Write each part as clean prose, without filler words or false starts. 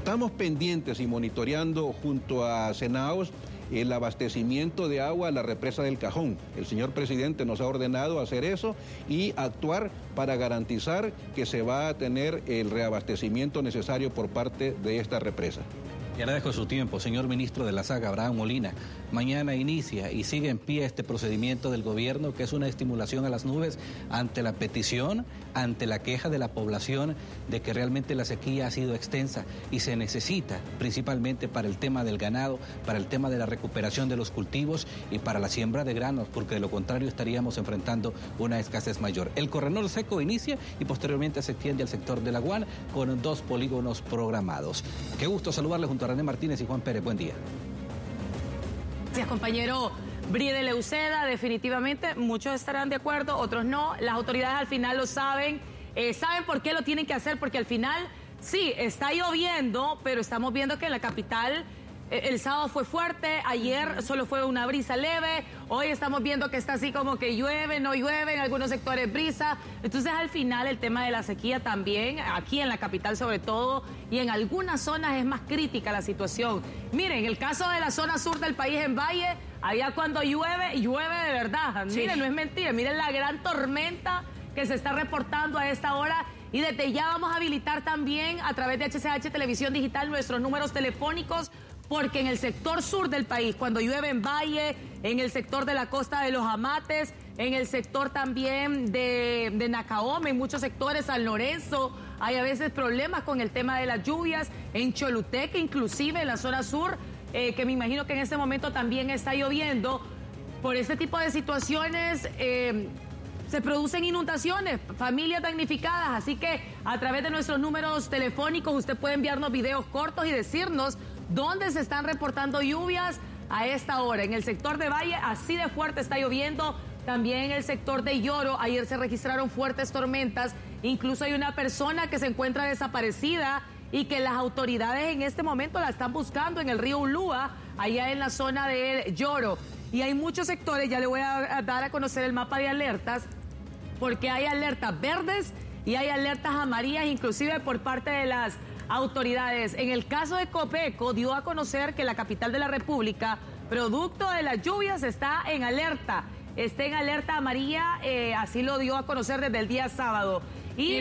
Estamos pendientes y monitoreando junto a Senaos el abastecimiento de agua a la represa del Cajón. El señor presidente nos ha ordenado hacer eso y actuar para garantizar que se va a tener el reabastecimiento necesario por parte de esta represa. Ya le dejo su tiempo, señor ministro de la SAG, Abraham Molina. Mañana inicia y sigue en pie este procedimiento del gobierno, que es una estimulación a las nubes ante la petición, ante la queja de la población de que realmente la sequía ha sido extensa y se necesita principalmente para el tema del ganado, para el tema de la recuperación de los cultivos y para la siembra de granos, porque de lo contrario estaríamos enfrentando una escasez mayor. El corredor seco inicia y posteriormente se extiende al sector de la Guan con 2 polígonos programados. Qué gusto saludarles junto a René Martínez y Juan Pérez. Buen día. Gracias, compañero Briede Leuceda. Definitivamente muchos estarán de acuerdo, otros no. Las autoridades al final lo saben. Saben por qué lo tienen que hacer, porque al final sí, está lloviendo, pero estamos viendo que en la capital el sábado fue fuerte, ayer solo fue una brisa leve, hoy estamos viendo que está así como que llueve, no llueve, en algunos sectores brisa. Entonces al final el tema de la sequía también, aquí en la capital sobre todo, y en algunas zonas es más crítica la situación. Miren, el caso de la zona sur del país, en Valle, allá cuando llueve, llueve de verdad. Sí. Miren, no es mentira, miren la gran tormenta que se está reportando a esta hora. Y desde ya vamos a habilitar también a través de HCH Televisión Digital nuestros números telefónicos, porque en el sector sur del país, cuando llueve en Valle, en el sector de la costa de los Amates, en el sector también de Nacaome, en muchos sectores, San Lorenzo, hay a veces problemas con el tema de las lluvias, en Choluteca inclusive, en la zona sur, que me imagino que en este momento también está lloviendo. Por este tipo de situaciones se producen inundaciones, familias damnificadas, así que a través de nuestros números telefónicos usted puede enviarnos videos cortos y decirnos dónde se están reportando lluvias a esta hora. En el sector de Valle, así de fuerte está lloviendo. También en el sector de Lloro, ayer se registraron fuertes tormentas. Incluso hay una persona que se encuentra desaparecida y que las autoridades en este momento la están buscando en el río Ulúa, allá en la zona de Lloro. Y hay muchos sectores, ya le voy a dar a conocer el mapa de alertas, porque hay alertas verdes y hay alertas amarillas, inclusive por parte de las autoridades. En el caso de Copeco, dio a conocer que la capital de la República, producto de las lluvias, está en alerta amarilla, así lo dio a conocer desde el día sábado. Y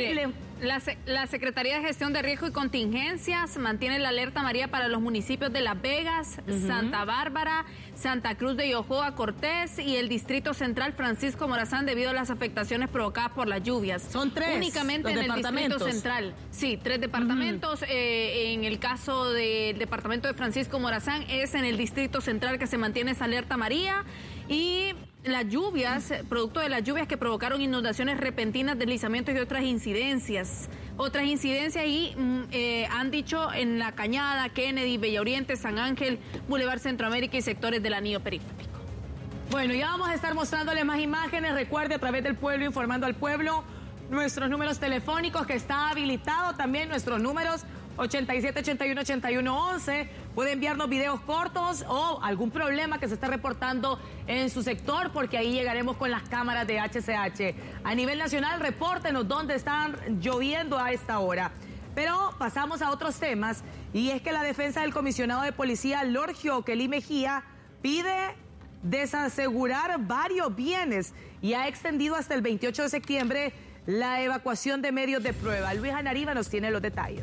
la Secretaría de Gestión de Riesgo y Contingencias mantiene la alerta amarilla para los municipios de Las Vegas, Santa Bárbara, Santa Cruz de Yojoa, Cortés y el Distrito Central Francisco Morazán debido a las afectaciones provocadas por las lluvias. Son 3 únicamente en el Distrito Central. Sí, 3 departamentos. En el caso del departamento de Francisco Morazán es en el Distrito Central que se mantiene esa alerta amarilla. Y las lluvias, producto de las lluvias que provocaron inundaciones repentinas, deslizamientos y otras incidencias y han dicho en La Cañada, Kennedy, Bella Oriente, San Ángel, Boulevard Centroamérica y sectores del anillo periférico. Bueno, ya vamos a estar mostrándole más imágenes. Recuerde, a través del pueblo, informando al pueblo, nuestros números telefónicos que está habilitado, también nuestros números 8781-8111. Puede enviarnos videos cortos o algún problema que se esté reportando en su sector, porque ahí llegaremos con las cámaras de HCH. A nivel nacional, repórtenos dónde están lloviendo a esta hora. Pero pasamos a otros temas, y es que la defensa del comisionado de policía, Lorgio Oquelí Mejía, pide desasegurar varios bienes y ha extendido hasta el 28 de septiembre la evacuación de medios de prueba. Luis Anariva nos tiene los detalles.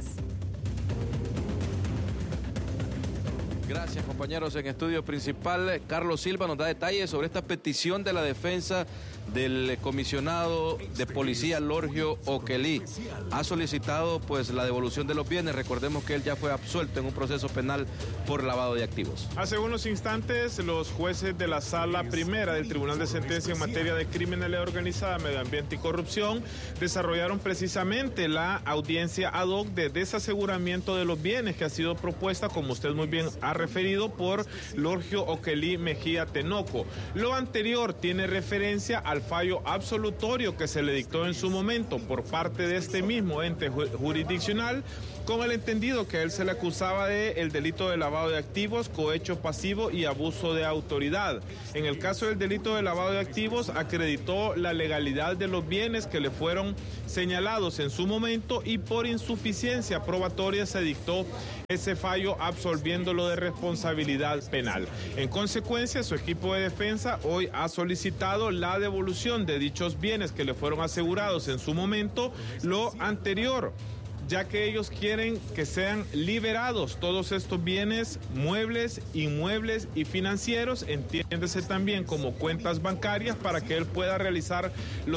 Gracias, compañeros. En estudio principal, Carlos Silva nos da detalles sobre esta petición de la defensa del comisionado de policía Lorgio Oquelí. Ha solicitado pues la devolución de los bienes. Recordemos que él ya fue absuelto en un proceso penal por lavado de activos. Hace unos instantes, los jueces de la Sala Primera del Tribunal de Sentencia en materia de criminalidad organizada, medio ambiente y corrupción desarrollaron precisamente la audiencia ad hoc de desaseguramiento de los bienes que ha sido propuesta, como usted muy bien ha referido, por Lorgio Oquelí Mejía Tenoco. Lo anterior tiene referencia al fallo absolutorio que se le dictó en su momento por parte de este mismo ente jurisdiccional, con el entendido que a él se le acusaba de el delito de lavado de activos, cohecho pasivo y abuso de autoridad. En el caso del delito de lavado de activos, acreditó la legalidad de los bienes que le fueron señalados en su momento y por insuficiencia probatoria se dictó ese fallo absolviéndolo de responsabilidad penal. En consecuencia, su equipo de defensa hoy ha solicitado la devolución de dichos bienes que le fueron asegurados en su momento, lo anterior, ya que ellos quieren que sean liberados todos estos bienes muebles, inmuebles y financieros, entiéndese también como cuentas bancarias, para que él pueda realizar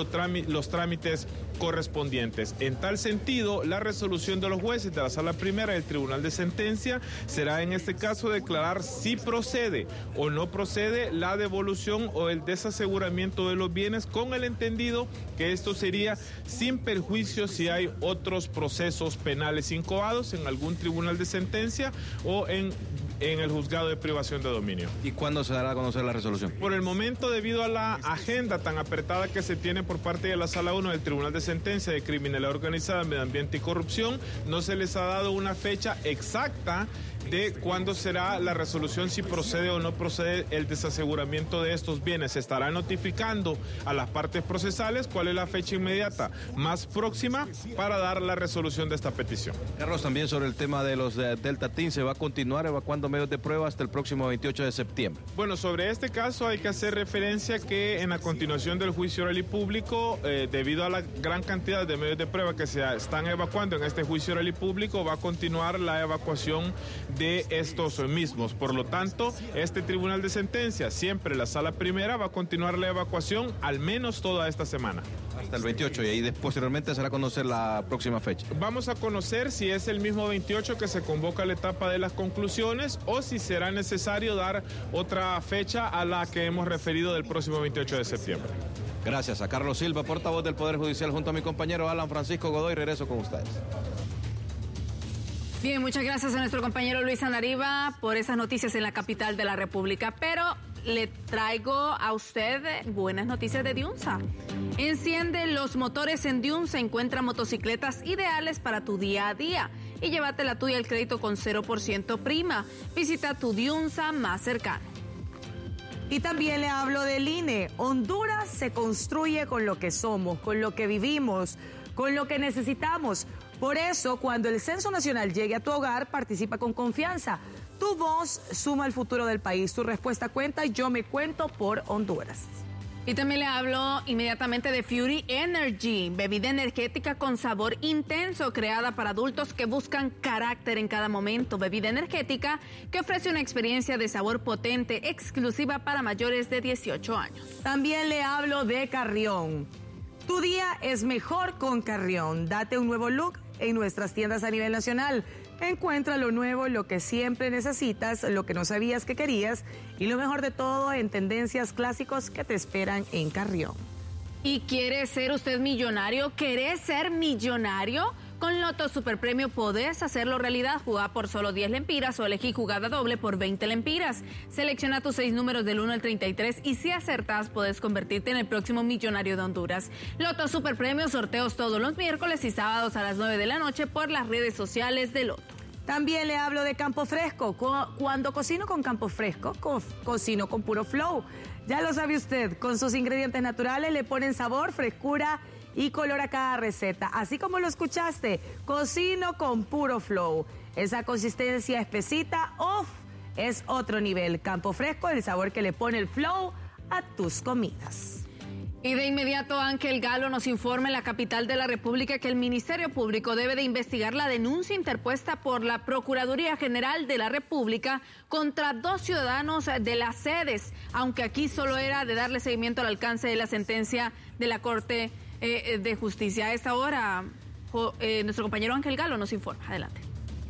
los trámites correspondientes. En tal sentido, la resolución de los jueces de la Sala Primera del Tribunal de Sentencia será en este caso declarar si procede o no procede la devolución o el desaseguramiento de los bienes, con el entendido que esto sería sin perjuicio si hay otros procesos penales incoados en algún tribunal de sentencia o en el juzgado de privación de dominio. ¿Y cuándo se dará a conocer la resolución? Por el momento, debido a la agenda tan apretada que se tiene por parte de la Sala 1 del Tribunal de Sentencia de Criminalidad Organizada, Medio Ambiente y Corrupción, no se les ha dado una fecha exacta de cuándo será la resolución, si procede o no procede el desaseguramiento de estos bienes. Se estará notificando a las partes procesales cuál es la fecha inmediata más próxima para dar la resolución de esta petición. Carlos, también sobre el tema de los Delta Team, ¿se va a continuar evacuando medios de prueba hasta el próximo 28 de septiembre? Bueno, sobre este caso hay que hacer referencia que en la continuación del juicio oral y público, debido a la gran cantidad de medios de prueba que se están evacuando en este juicio oral y público, va a continuar la evacuación de estos mismos. Por lo tanto, este tribunal de sentencia, siempre la Sala Primera, va a continuar la evacuación al menos toda esta semana. Hasta el 28, y ahí posteriormente se hará conocer la próxima fecha. Vamos a conocer si es el mismo 28 que se convoca la etapa de las conclusiones o si será necesario dar otra fecha a la que hemos referido del próximo 28 de septiembre. Gracias a Carlos Silva, portavoz del Poder Judicial, junto a mi compañero Alan Francisco Godoy. Regreso con ustedes. Bien, muchas gracias a nuestro compañero Luis Anariba por esas noticias en la capital de la República, pero le traigo a usted buenas noticias de Diunsa. Enciende los motores en Diunsa, encuentra motocicletas ideales para tu día a día y llévate la tuya al crédito con 0% prima. Visita tu Diunsa más cercano. Y también le hablo del INE. Honduras se construye con lo que somos, con lo que vivimos, con lo que necesitamos. Por eso, cuando el Censo Nacional llegue a tu hogar, participa con confianza. Tu voz suma al futuro del país. Tu respuesta cuenta y yo me cuento por Honduras. Y también le hablo inmediatamente de Fury Energy, bebida energética con sabor intenso, creada para adultos que buscan carácter en cada momento. Bebida energética que ofrece una experiencia de sabor potente, exclusiva para mayores de 18 años. También le hablo de Carrión. Tu día es mejor con Carrión. Date un nuevo look en nuestras tiendas a nivel nacional. Encuentra lo nuevo, lo que siempre necesitas, lo que no sabías que querías y lo mejor de todo en tendencias clásicos que te esperan en Carrión. ¿Y quiere ser usted millonario? ¿Querés ser millonario? Con Loto Superpremio podés hacerlo realidad. Jugá por solo 10 lempiras o elegí jugada doble por 20 lempiras. Selecciona tus 6 números del 1 al 33 y si acertás podés convertirte en el próximo millonario de Honduras. Loto Superpremio, sorteos todos los miércoles y sábados a las 9 de la noche por las redes sociales de Loto. También le hablo de Campo Fresco. Cuando cocino con Campo Fresco, cocino con puro flow. Ya lo sabe usted, con sus ingredientes naturales le ponen sabor, frescura y color a cada receta. Así como lo escuchaste, cocino con puro flow. Esa consistencia espesita, es otro nivel. Campo Fresco, el sabor que le pone el flow a tus comidas. Y de inmediato Ángel Galo nos informa en la capital de la República que el Ministerio Público debe de investigar la denuncia interpuesta por la Procuraduría General de la República contra 2 ciudadanos de las sedes, aunque aquí solo era de darle seguimiento al alcance de la sentencia de la Corte de Justicia. A esta hora, nuestro compañero Ángel Galo nos informa. Adelante.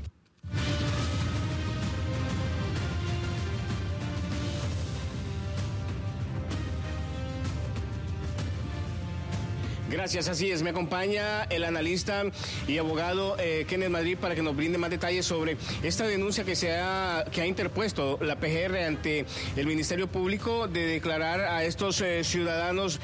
Gracias, así es. Me acompaña el analista y abogado Kenneth Madrid para que nos brinde más detalles sobre esta denuncia que ha interpuesto la PGR ante el Ministerio Público de declarar a estos ciudadanos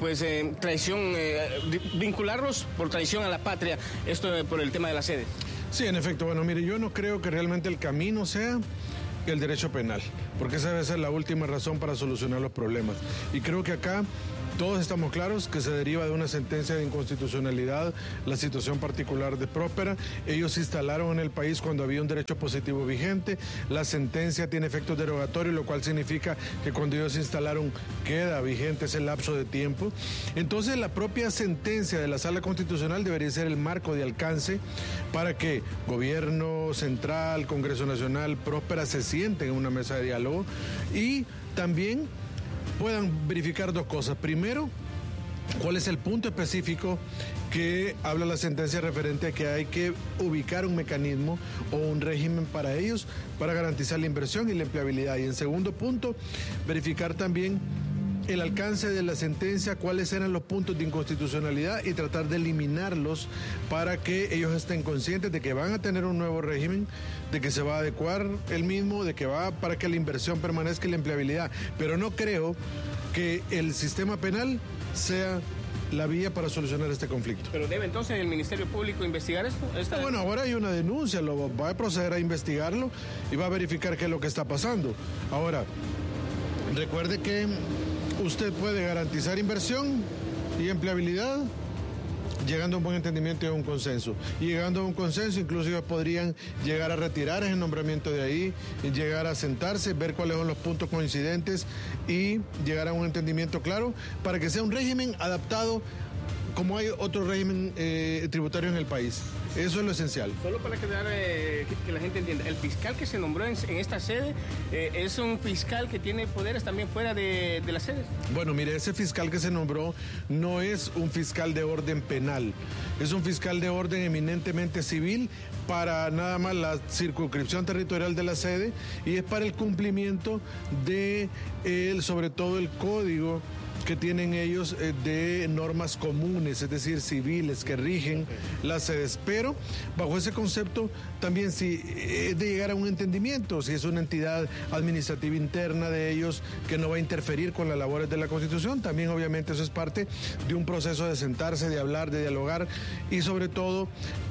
traición, vincularlos por traición a la patria, esto por el tema de la sede. Sí, en efecto. Bueno, mire, yo no creo que realmente el camino sea el derecho penal, porque esa debe ser la última razón para solucionar los problemas. Y creo que acá todos estamos claros que se deriva de una sentencia de inconstitucionalidad la situación particular de Próspera. Ellos se instalaron en el país cuando había un derecho positivo vigente. La sentencia tiene efectos derogatorios, lo cual significa que cuando ellos se instalaron queda vigente ese lapso de tiempo. Entonces la propia sentencia de la Sala Constitucional debería ser el marco de alcance para que Gobierno Central, Congreso Nacional, Próspera se sienten en una mesa de diálogo y también puedan verificar dos cosas. Primero, cuál es el punto específico que habla la sentencia referente a que hay que ubicar un mecanismo o un régimen para ellos para garantizar la inversión y la empleabilidad. Y en segundo punto, verificar también el alcance de la sentencia, cuáles eran los puntos de inconstitucionalidad y tratar de eliminarlos para que ellos estén conscientes de que van a tener un nuevo régimen, de que se va a adecuar el mismo, de que va para que la inversión permanezca y la empleabilidad. Pero no creo que el sistema penal sea la vía para solucionar este conflicto. ¿Pero debe entonces el Ministerio Público investigar esto? Bueno, ahora hay una denuncia, lo va a proceder a investigarlo y va a verificar qué es lo que está pasando. Ahora, recuerde que usted puede garantizar inversión y empleabilidad llegando a un buen entendimiento y a un consenso. Y llegando a un consenso, incluso ellos podrían llegar a retirar ese nombramiento de ahí, y llegar a sentarse, ver cuáles son los puntos coincidentes y llegar a un entendimiento claro para que sea un régimen adaptado como hay otro régimen tributario en el país. Eso es lo esencial. Solo para que la gente entienda, el fiscal que se nombró en esta sede es un fiscal que tiene poderes también fuera de la sede. Bueno, mire, ese fiscal que se nombró no es un fiscal de orden penal, es un fiscal de orden eminentemente civil para nada más la circunscripción territorial de la sede y es para el cumplimiento de sobre todo el código que tienen ellos de normas comunes, es decir, civiles, que rigen las sedes. Pero bajo ese concepto también si es de llegar a un entendimiento, si es una entidad administrativa interna de ellos que no va a interferir con las labores de la Constitución, también obviamente eso es parte de un proceso de sentarse, de hablar, de dialogar y sobre todo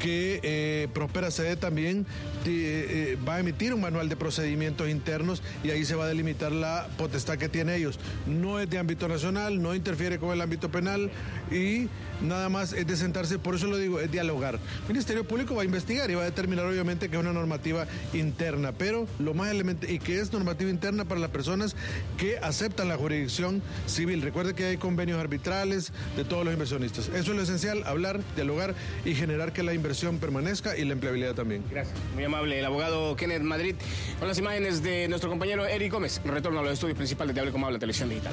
que Próspera Sede también va a emitir un manual de procedimientos internos y ahí se va a delimitar la potestad que tienen ellos. No es de ámbito nacional, no interfiere con el ámbito penal y nada más es de sentarse, por eso lo digo, es dialogar. El Ministerio Público va a investigar y va a determinar obviamente que es una normativa interna, pero lo más elemental y que es normativa interna para las personas que aceptan la jurisdicción civil. Recuerde que hay convenios arbitrales de todos los inversionistas. Eso es lo esencial, hablar, dialogar y generar que la inversión permanezca y la empleabilidad también. Gracias. Muy amable, el abogado Kenneth Madrid, con las imágenes de nuestro compañero Eric Gómez. Retorno a los estudios principales de Hable Como Habla Televisión Digital.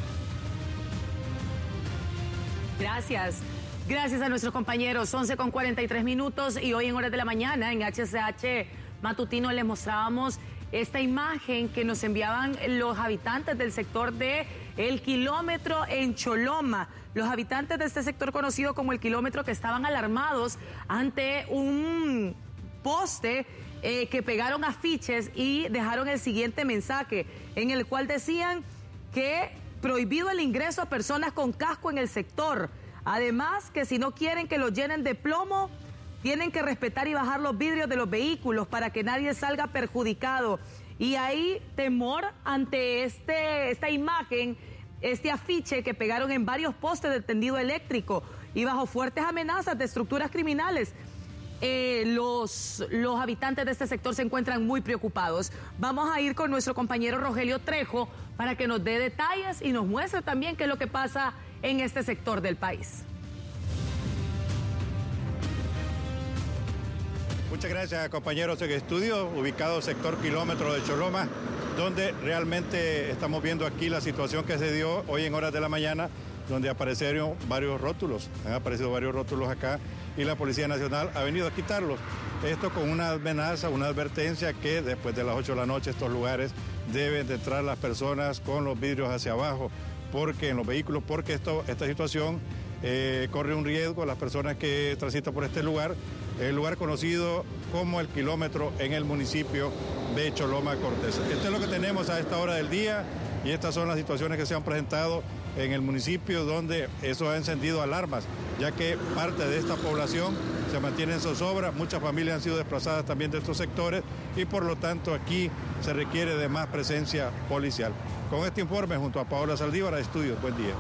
Gracias. Gracias a nuestros compañeros. 11:43 y hoy en horas de la mañana en HCH Matutino les mostrábamos esta imagen que nos enviaban los habitantes del sector de El Kilómetro en Choloma. Los habitantes de este sector conocido como El Kilómetro que estaban alarmados ante un poste que pegaron afiches y dejaron el siguiente mensaje en el cual decían que prohibido el ingreso a personas con casco en el sector. Además, que si no quieren que los llenen de plomo, tienen que respetar y bajar los vidrios de los vehículos para que nadie salga perjudicado. Y hay temor ante esta imagen, este afiche que pegaron en varios postes de tendido eléctrico y bajo fuertes amenazas de estructuras criminales. Los habitantes de este sector se encuentran muy preocupados. Vamos a ir con nuestro compañero Rogelio Trejo para que nos dé detalles y nos muestre también qué es lo que pasa en este sector del país. Muchas gracias, compañeros en estudio, ubicado sector Kilómetro de Choloma, donde realmente estamos viendo aquí la situación que se dio hoy en horas de la mañana, donde aparecieron varios rótulos, han aparecido varios rótulos acá y la Policía Nacional ha venido a quitarlos. Esto con una amenaza, una advertencia que después de las 8 de la noche estos lugares deben de entrar las personas con los vidrios hacia abajo, porque en los vehículos, porque esta situación corre un riesgo a las personas que transitan por este lugar, el lugar conocido como El Kilómetro en el municipio de Choloma Cortés. Esto es lo que tenemos a esta hora del día y estas son las situaciones que se han presentado en el municipio donde eso ha encendido alarmas, ya que parte de esta población se mantiene en zozobra, muchas familias han sido desplazadas también de estos sectores y por lo tanto aquí se requiere de más presencia policial. Con este informe, junto a Paola Saldívar, a Estudios. Buen día.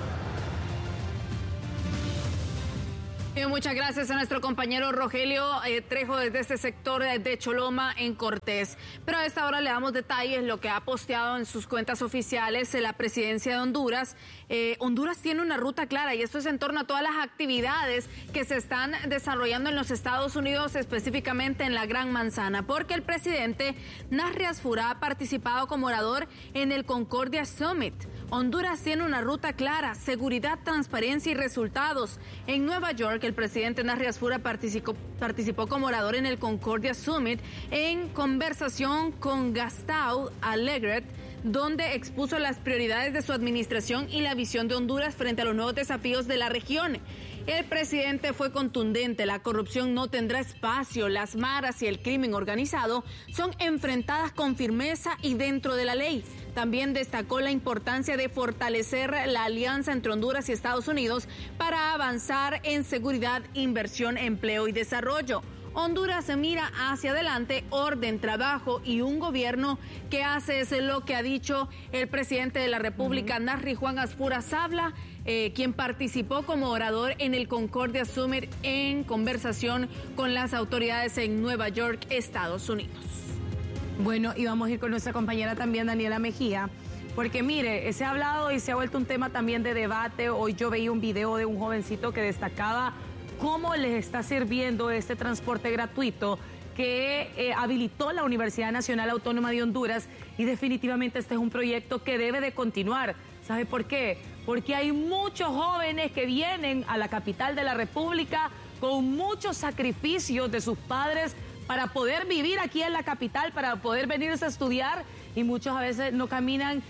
Muchas gracias a nuestro compañero Rogelio Trejo desde este sector de Choloma en Cortés. Pero a esta hora le damos detalles lo que ha posteado en sus cuentas oficiales la presidencia de Honduras. Honduras tiene una ruta clara y esto es en torno a todas las actividades que se están desarrollando en los Estados Unidos, específicamente en la Gran Manzana, porque el presidente Nasri Asfura ha participado como orador en el Concordia Summit. Honduras tiene una ruta clara, seguridad, transparencia y resultados. En Nueva York, el presidente Nasri Asfura participó como orador en el Concordia Summit en conversación con Gastau Alegret, donde expuso las prioridades de su administración y la visión de Honduras frente a los nuevos desafíos de la región. El presidente fue contundente: la corrupción no tendrá espacio, las maras y el crimen organizado son enfrentadas con firmeza y dentro de la ley. También destacó la importancia de fortalecer la alianza entre Honduras y Estados Unidos para avanzar en seguridad, inversión, empleo y desarrollo. Honduras se mira hacia adelante, orden, trabajo y un gobierno que hace es lo que ha dicho el presidente de la República, Nasri Juan Asfura Sabla, quien participó como orador en el Concordia Summit en conversación con las autoridades en Nueva York, Estados Unidos. Bueno, y vamos a ir con nuestra compañera también, Daniela Mejía, porque mire, se ha hablado y se ha vuelto un tema también de debate. Hoy yo veía un video de un jovencito que destacaba cómo les está sirviendo este transporte gratuito que habilitó la Universidad Nacional Autónoma de Honduras, y definitivamente este es un proyecto que debe de continuar. ¿Sabe por qué? Porque hay muchos jóvenes que vienen a la capital de la República con muchos sacrificios de sus padres para poder vivir aquí en la capital, para poder venirse a estudiar, y muchos a veces no caminan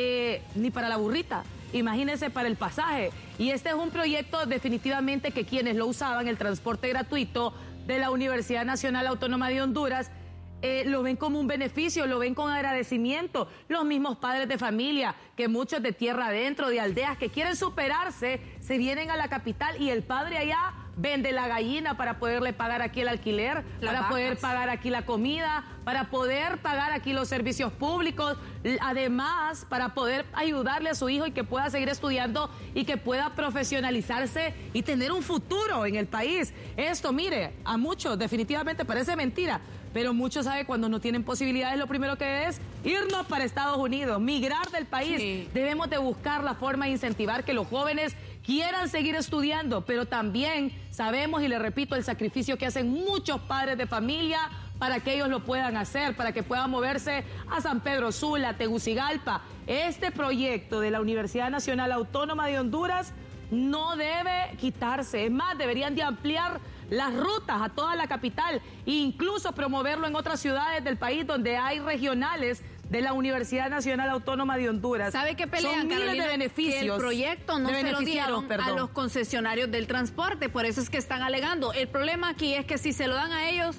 ni para la burrita, imagínense para el pasaje. Y este es un proyecto definitivamente que quienes lo usaban, el transporte gratuito de la Universidad Nacional Autónoma de Honduras, lo ven como un beneficio, lo ven con agradecimiento. Los mismos padres de familia, que muchos de tierra adentro, de aldeas, que quieren superarse, se vienen a la capital y el padre allá vende la gallina para poderle pagar aquí el alquiler, para poder pagar aquí la comida, para poder pagar aquí los servicios públicos, además para poder ayudarle a su hijo y que pueda seguir estudiando y que pueda profesionalizarse y tener un futuro en el país. Esto, mire, a muchos definitivamente parece mentira, pero muchos saben cuando no tienen posibilidades, lo primero que es irnos para Estados Unidos, migrar del país. Sí. Debemos de buscar la forma de incentivar que los jóvenes quieran seguir estudiando, pero también sabemos, y le repito, el sacrificio que hacen muchos padres de familia para que ellos lo puedan hacer, para que puedan moverse a San Pedro Sula, Tegucigalpa. Este proyecto de la Universidad Nacional Autónoma de Honduras no debe quitarse, es más, deberían de ampliar las rutas a toda la capital e incluso promoverlo en otras ciudades del país donde hay regionales de la Universidad Nacional Autónoma de Honduras. ¿Sabe qué pelean, Son miles Carolina? de beneficios. Que el proyecto no se lo dieron a los concesionarios del transporte, por eso es que están alegando. El problema aquí es que si se lo dan a ellos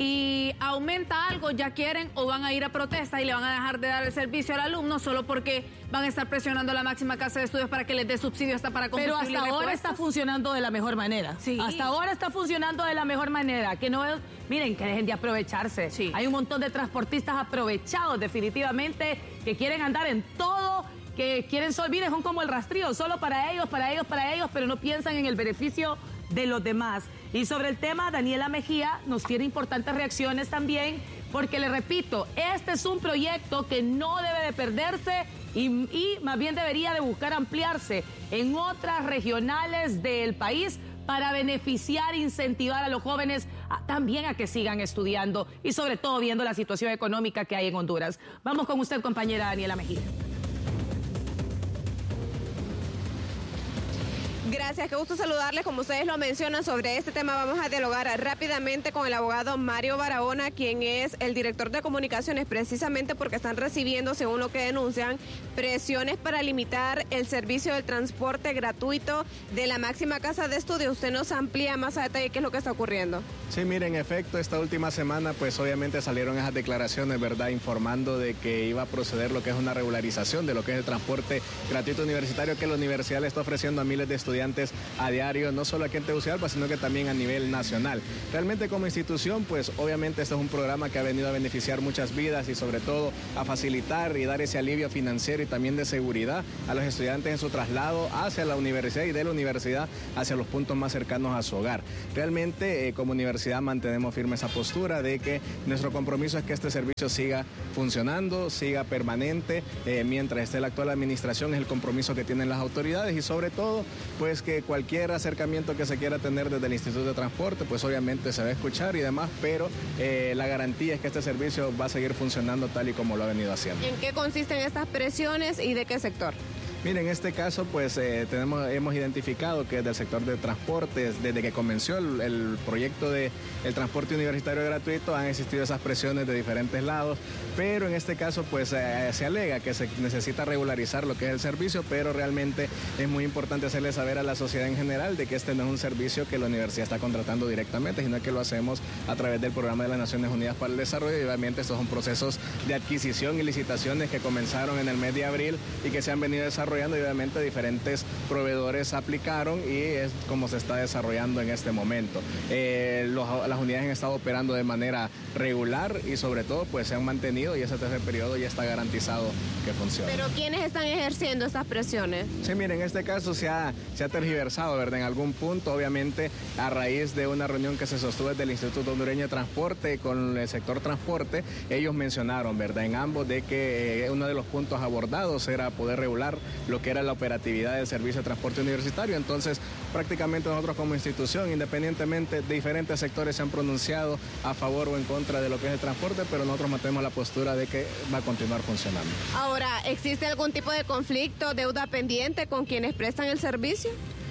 y aumenta algo, ya quieren o van a ir a protesta y le van a dejar de dar el servicio al alumno solo porque van a estar presionando a la máxima casa de estudios para que les dé subsidio hasta para combustible. Pero hasta ahora está funcionando de la mejor manera. Sí. Hasta ahora está funcionando de la mejor manera. Que no, miren, que dejen de aprovecharse. Sí. Hay un montón de transportistas aprovechados definitivamente que quieren andar en todo, que quieren miren, son como el rastrillo, solo para ellos, pero no piensan en el beneficio de los demás. Y sobre el tema, Daniela Mejía nos tiene importantes reacciones también, porque le repito, este es un proyecto que no debe de perderse y más bien debería de buscar ampliarse en otras regionales del país para beneficiar e incentivar a los jóvenes también a que sigan estudiando y sobre todo viendo la situación económica que hay en Honduras. Vamos con usted, compañera Daniela Mejía. Gracias, qué gusto saludarles. Como ustedes lo mencionan, sobre este tema vamos a dialogar rápidamente con el abogado Mario Barahona, quien es el director de comunicaciones, precisamente porque están recibiendo, según lo que denuncian, presiones para limitar el servicio del transporte gratuito de la máxima casa de estudio. Usted nos amplía más a detalle qué es lo que está ocurriendo. Sí, mire, en efecto, esta última semana, pues obviamente salieron esas declaraciones, ¿verdad?, informando de que iba a proceder lo que es una regularización de lo que es el transporte gratuito universitario que la universidad le está ofreciendo a miles de estudiantes estudiantes a diario, no solo aquí en Tegucigalpa, sino que también a nivel nacional. Realmente como institución, pues obviamente este es un programa que ha venido a beneficiar muchas vidas y sobre todo a facilitar y dar ese alivio financiero y también de seguridad a los estudiantes en su traslado hacia la universidad y de la universidad hacia los puntos más cercanos a su hogar. Realmente como universidad mantenemos firme esa postura de que nuestro compromiso es que este servicio siga funcionando, siga permanente, mientras esté la actual administración, es el compromiso que tienen las autoridades y sobre todo pues que cualquier acercamiento que se quiera tener desde el Instituto de Transporte pues obviamente se va a escuchar y demás, pero la garantía es que este servicio va a seguir funcionando tal y como lo ha venido haciendo. ¿En qué consisten estas presiones y de qué sector? Mire, en este caso, pues hemos identificado que del sector de transportes, desde que comenzó el proyecto del transporte universitario gratuito, han existido esas presiones de diferentes lados, pero en este caso, pues se alega que se necesita regularizar lo que es el servicio, pero realmente es muy importante hacerle saber a la sociedad en general de que este no es un servicio que la universidad está contratando directamente, sino que lo hacemos a través del Programa de las Naciones Unidas para el Desarrollo y obviamente estos son procesos de adquisición y licitaciones que comenzaron en el mes de abril y que se han venido desarrollando y obviamente diferentes proveedores aplicaron y es como se está desarrollando en este momento. Las unidades han estado operando de manera regular y sobre todo pues se han mantenido y ese tercer periodo ya está garantizado que funciona. ¿Pero quiénes están ejerciendo estas presiones? Sí, mire, en este caso se ha tergiversado, ¿verdad? En algún punto, obviamente, a raíz de una reunión que se sostuvo desde el Instituto Hondureño de Transporte con el sector transporte, ellos mencionaron, ¿verdad? En ambos de que uno de los puntos abordados era poder regular lo que era la operatividad del servicio de transporte universitario. Entonces, prácticamente nosotros como institución, independientemente de diferentes sectores se han pronunciado a favor o en contra de lo que es el transporte, pero nosotros mantenemos la postura de que va a continuar funcionando. Ahora, ¿existe algún tipo de conflicto, deuda pendiente con quienes prestan el servicio?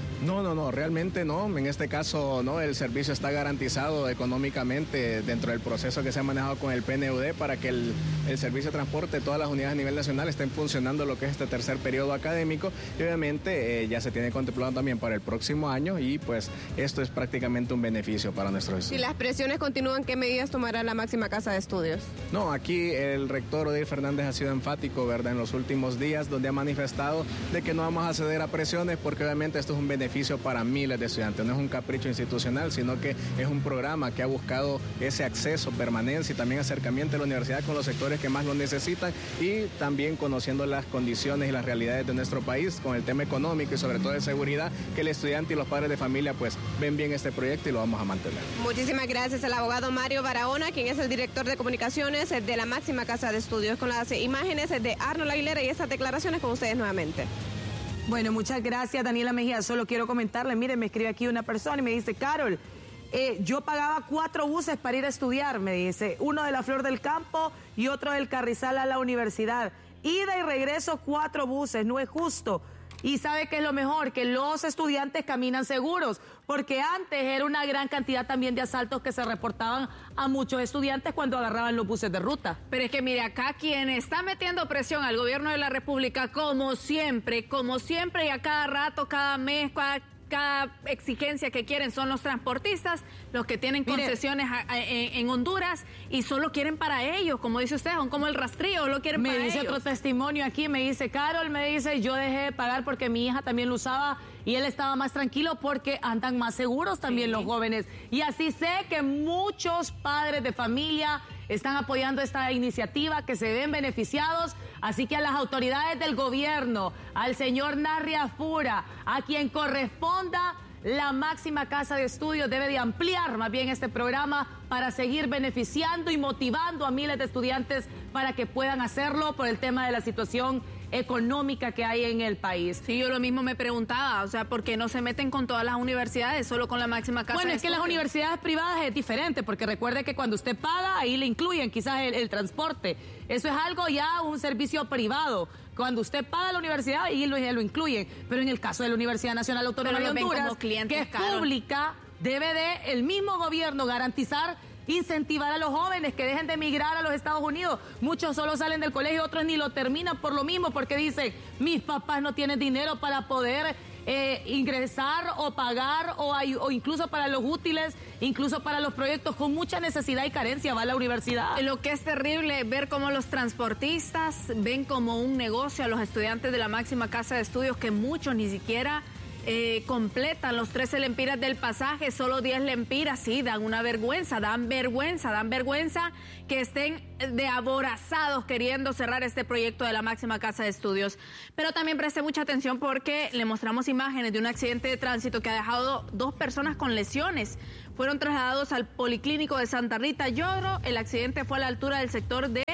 No, realmente no. En este caso, no, el servicio está garantizado económicamente dentro del proceso que se ha manejado con el PNUD para que el servicio de transporte de todas las unidades a nivel nacional estén funcionando lo que es este tercer periodo académico y obviamente ya se tiene contemplado también para el próximo año y pues esto es prácticamente un beneficio para nuestros estudiantes. Si las presiones continúan, ¿qué medidas tomará la máxima casa de estudios? No, aquí el rector Odir Fernández ha sido enfático, ¿verdad?, en los últimos días donde ha manifestado de que no vamos a ceder a presiones porque obviamente esto es un beneficio para miles de estudiantes, no es un capricho institucional, sino que es un programa que ha buscado ese acceso, permanencia y también acercamiento a la universidad con los sectores que más lo necesitan y también conociendo las condiciones y las realidades de nuestro país con el tema económico y sobre todo de seguridad, que el estudiante y los padres de familia pues ven bien este proyecto y lo vamos a mantener. Muchísimas gracias al abogado Mario Barahona, quien es el director de comunicaciones de la máxima casa de estudios, con las imágenes de Arnold Aguilera y estas declaraciones con ustedes nuevamente. Bueno, muchas gracias, Daniela Mejía. Solo quiero comentarle, mire, me escribe aquí una persona y me dice, Carol, yo pagaba 4 buses para ir a estudiar, me dice, uno de la Flor del Campo y otro del Carrizal a la universidad. Ida y regreso 4 buses, no es justo. Y ¿sabe qué es lo mejor? Que los estudiantes caminan seguros, porque antes era una gran cantidad también de asaltos que se reportaban a muchos estudiantes cuando agarraban los buses de ruta. Pero es que mire, acá quien está metiendo presión al gobierno de la República, como siempre, y a cada rato, cada mes, cada exigencia que quieren son los transportistas, los que tienen concesiones en Honduras y solo quieren para ellos, como dice usted, son como el rastrillo, lo quieren para ellos. Me dice otro testimonio aquí, me dice, Carol, me dice, yo dejé de pagar porque mi hija también lo usaba y él estaba más tranquilo porque andan más seguros también los jóvenes. Y así sé que muchos padres de familia están apoyando esta iniciativa, que se ven beneficiados. Así que a las autoridades del gobierno, al señor Narria Fura, a quien corresponda, la máxima casa de estudios debe de ampliar más bien este programa para seguir beneficiando y motivando a miles de estudiantes para que puedan hacerlo por el tema de la situación económica que hay en el país. Sí, yo lo mismo me preguntaba, o sea, ¿por qué no se meten con todas las universidades, solo con la máxima casa de estudios? Bueno, es que las universidades privadas es diferente, porque recuerde que cuando usted paga, ahí le incluyen quizás el transporte. Eso es algo ya, un servicio privado. Cuando usted paga la universidad, ahí lo incluyen. Pero en el caso de la Universidad Nacional Autónoma de Honduras, que es pública, debe de el mismo gobierno garantizar, incentivar a los jóvenes que dejen de emigrar a los Estados Unidos. Muchos solo salen del colegio, otros ni lo terminan por lo mismo, porque dicen, mis papás no tienen dinero para poder ingresar o pagar o incluso para los útiles, incluso para los proyectos con mucha necesidad y carencia va a la universidad. Lo que es terrible es ver cómo los transportistas ven como un negocio a los estudiantes de la máxima casa de estudios, que muchos ni siquiera completan los 13 lempiras del pasaje, solo 10 lempiras, sí, dan vergüenza que estén de aborazados queriendo cerrar este proyecto de la máxima casa de estudios. Pero también preste mucha atención porque le mostramos imágenes de un accidente de tránsito que ha dejado 2 personas con lesiones. Fueron trasladados al Policlínico de Santa Rita Lloro. El accidente fue a la altura del sector de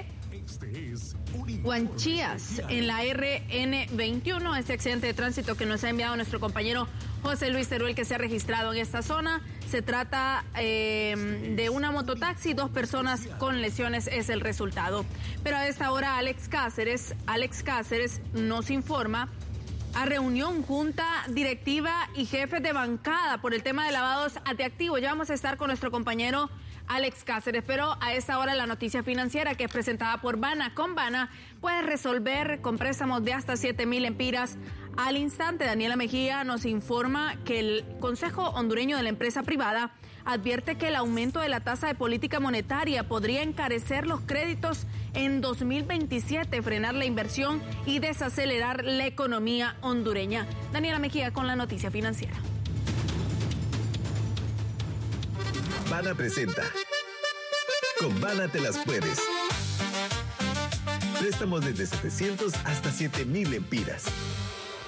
Guanchías, en la RN21, este accidente de tránsito que nos ha enviado nuestro compañero José Luis Teruel, que se ha registrado en esta zona. Se trata de una mototaxi, 2 personas con lesiones es el resultado. Pero a esta hora Alex Cáceres nos informa a reunión, junta directiva y jefes de bancada por el tema de lavados de activos. Ya vamos a estar con nuestro compañero Alex Cáceres, pero a esta hora la noticia financiera que es presentada por Bana. Con Bana puedes resolver con préstamos de hasta 7,000 lempiras al instante. Daniela Mejía nos informa que el Consejo Hondureño de la Empresa Privada advierte que el aumento de la tasa de política monetaria podría encarecer los créditos en 2027, frenar la inversión y desacelerar la economía hondureña. Daniela Mejía con la noticia financiera. Bana presenta. Con Bana te las puedes. Préstamos desde 700 hasta 7,000 lempiras.